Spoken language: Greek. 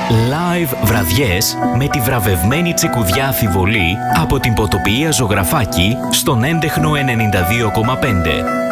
Live βραδιές με τη βραβευμένη Τσικουδιά Αφιβολή από την ποτοποιία Ζωγραφάκη στον έντεχνο 92,5.